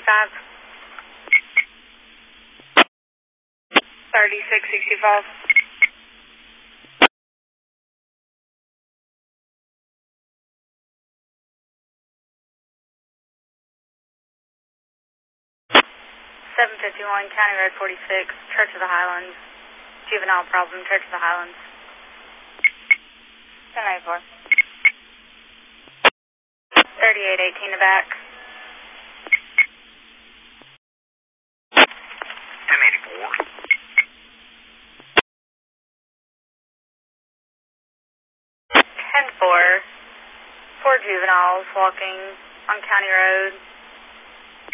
35. 3665. $751 County Road 46, Church of the Highlands. Juvenile problem, Church of the Highlands. 1094. 3818 to back. 1084. 10-4. 4 juveniles walking on County Road